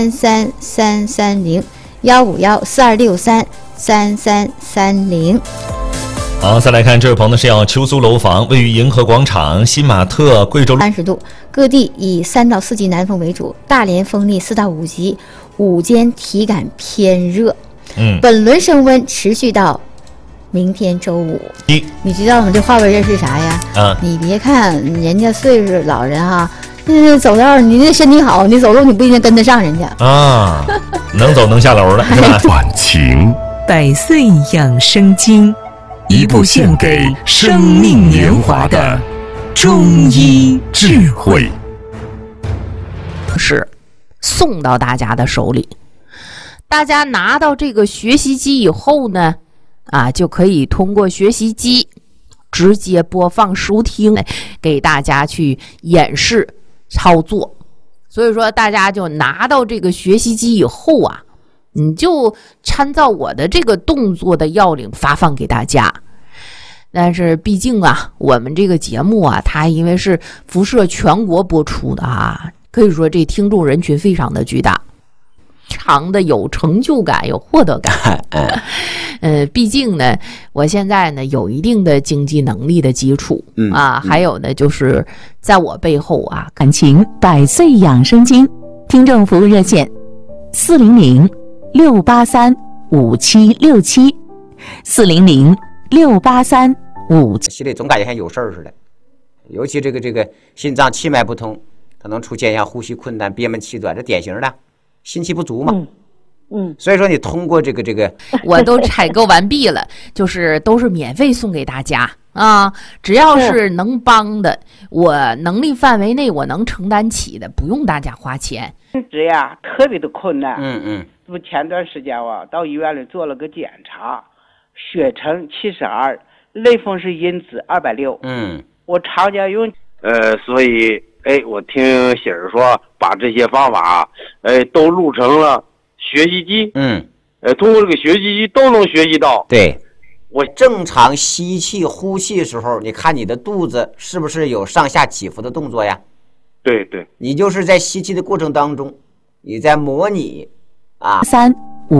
，151-333-0，151-4263-3330。 好，再来看这位朋友是要出租楼房，位于银河广场、新玛特、贵州 30度，各地以3到4级南风为主，大连风力4到5级，午间体感偏热。本轮升温持续到明天周五。你知道吗？这话外音是啥呀？你别看人家岁数老人哈，走道你那身体好，你走路你不一定跟得上人家啊，能走能下楼了是吧？ 晚晴 100岁养生经， 一部献给生命年华的中医智慧， 是送到大家的手里。大家拿到这个学习机以后呢，就可以通过学习机直接播放收听，给大家去演示操作。所以说大家就拿到这个学习机以后你就参照我的这个动作的要领发放给大家。但是毕竟我们这个节目它因为是辐射全国播出的可以说这听众人群非常的巨大，常的有成就感，有获得感。毕竟呢，我现在呢有一定的经济能力的基础还有呢就是在我背后感情100岁养生经听众服务热线400-683-5767，400-683-57。 心里总感觉像有事儿似的，尤其这个心脏气脉不通，可能出现像呼吸困难、憋闷气短，这典型的心气不足嘛。所以说你通过这个我都采购完毕了，就是都是免费送给大家只要是能帮的，我能力范围内我能承担起的，不用大家花钱。 这呀特别的困难。 不前段时间到医院里做了个检查，血沉72，类风湿因子260。我常年用所以我听喜儿说把这些方法都录成了学习机。通过这个学习机都能学习到。 对，我正常吸气呼气的时候，你看你的肚子是不是有上下起伏的动作呀？ 对， 你就是在吸气的过程当中，你在模拟 3